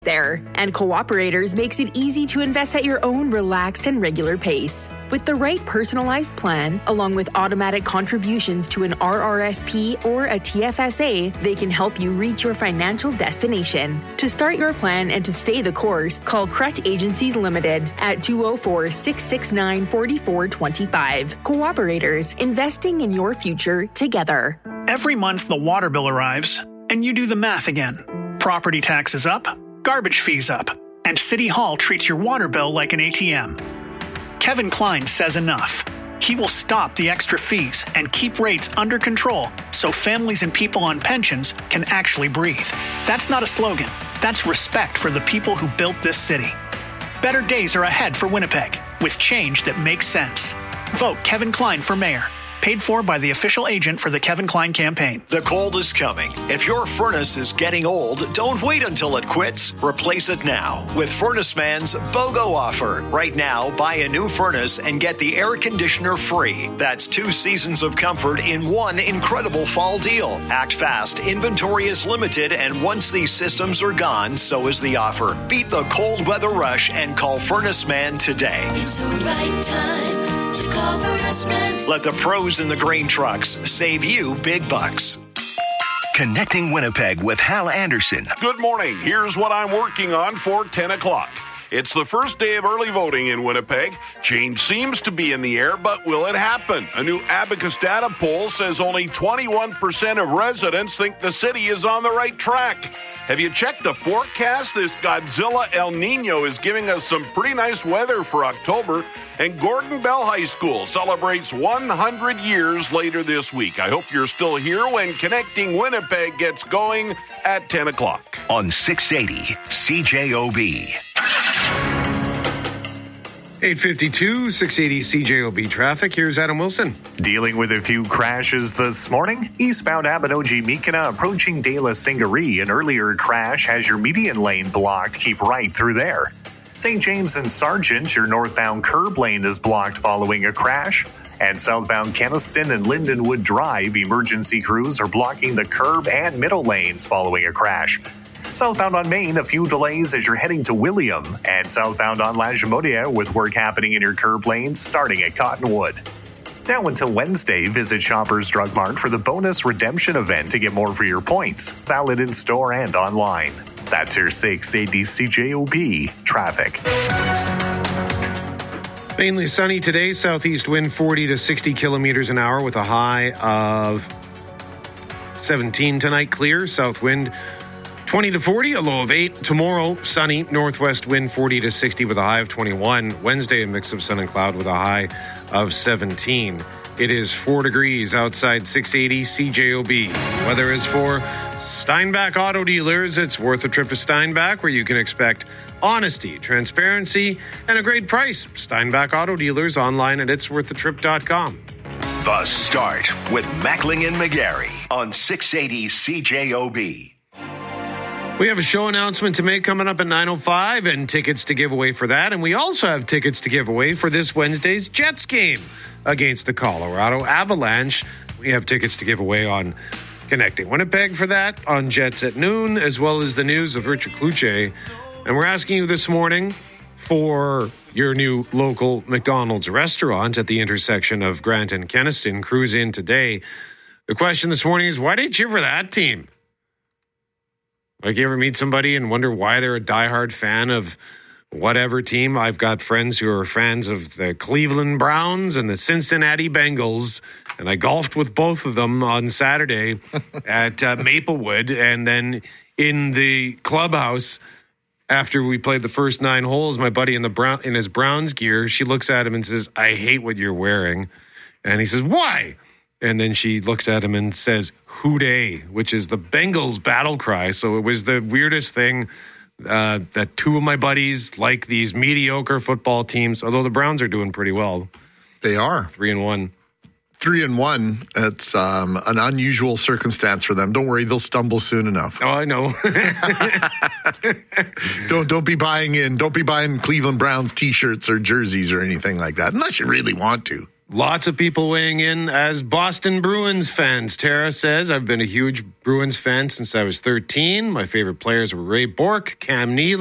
there, and Cooperators makes it easy to invest at your own relaxed and regular pace. With the right personalized plan, along with automatic contributions to an RRSP or a TFSA, they can help you reach your financial destination. To start your plan and to stay the course, call Crutch Agencies Limited at 204-669-4425. Cooperators, investing in your future together. Every month the water bill arrives, and you do the math again. Property taxes up, garbage fees up, and City Hall treats your water bill like an ATM. Kevin Klein says enough. He will stop the extra fees and keep rates under control so families and people on pensions can actually breathe. That's not a slogan. That's respect for the people who built this city. Better days are ahead for Winnipeg with change that makes sense. Vote Kevin Klein for mayor. Paid for by the official agent for the Kevin Klein campaign. The cold is coming. If your furnace is getting old, don't wait until it quits. Replace it now with Furnace Man's BOGO offer. Right now, buy a new furnace and get the air conditioner free. That's 2 seasons of comfort in one incredible fall deal. Act fast. Inventory is limited, and once these systems are gone, so is the offer. Beat the cold weather rush and call Furnace Man today. It's the right time to call Furnace Man. Let the pros in the grain trucks save you big bucks. Connecting Winnipeg with Hal Anderson. Good morning. Here's what I'm working on for 10 o'clock. It's the first day of early voting in Winnipeg. Change seems to be in the air, but will it happen? A new Abacus data poll says only 21% of residents think the city is on the right track. Have you checked the forecast? This Godzilla El Nino is giving us some pretty nice weather for October. And Gordon Bell High School celebrates 100 years later this week. I hope you're still here when Connecting Winnipeg gets going at 10 o'clock. On 680 CJOB. 852, 680 CJOB traffic. Here's Adam Wilson. Dealing with a few crashes this morning. Eastbound Abinogi-Mikina approaching De La Singarie. An earlier crash has your median lane blocked. Keep right through there. St. James and Sargent, your northbound curb lane is blocked following a crash. And southbound Keniston and Lindenwood Drive, emergency crews are blocking the curb and middle lanes following a crash. Southbound on Main, a few delays as you're heading to William. And southbound on Lagimodiere with work happening in your curb lanes starting at Cottonwood. Now until Wednesday, visit Shoppers Drug Mart for the bonus redemption event to get more for your points. Valid in store and online. That's your 680 CJOB traffic. Mainly sunny today. Southeast wind 40 to 60 kilometers an hour with a high of 17 tonight. Clear. South wind 20 to 40, a low of 8. Tomorrow, sunny, northwest wind 40 to 60 with a high of 21. Wednesday, a mix of sun and cloud with a high of 17. It is 4 degrees outside 680 CJOB. Weather is for Steinbach Auto Dealers. It's worth a trip to Steinbach, where you can expect honesty, transparency, and a great price. Steinbach Auto Dealers, online at itsworththetrip.com. The Start with Mackling and McGarry on 680 CJOB. We have a show announcement to make coming up at 9:05 and tickets to give away for that. And we also have tickets to give away for this Wednesday's Jets game against the Colorado Avalanche. We have tickets to give away on Connecting Winnipeg for that, on Jets at noon, as well as the news of Richard Cloutier. And we're asking you this morning for your new local McDonald's restaurant at the intersection of Grant and Keniston. Cruise in today. The question this morning is, why did you cheer for that team? Like, you ever meet somebody and wonder why they're a diehard fan of whatever team? I've got friends who are fans of the Cleveland Browns and the Cincinnati Bengals, and I golfed with both of them on Saturday at Maplewood. And then in the clubhouse, after we played the first 9 holes, my buddy in his Browns gear, she looks at him and says, "I hate what you're wearing." And he says, "Why?" And then she looks at him and says, "Hooday," which is the Bengals battle cry. So it was the weirdest thing that two of my buddies like these mediocre football teams, although the Browns are doing pretty well. They are. 3-1. 3-1. It's an unusual circumstance for them. Don't worry, they'll stumble soon enough. Oh, I know. Don't be buying Cleveland Browns T-shirts or jerseys or anything like that, unless you really want to. Lots of people weighing in as Boston Bruins fans. Tara says, I've been a huge Bruins fan since I was 13. My favorite players were Ray Bourque, Cam Neely,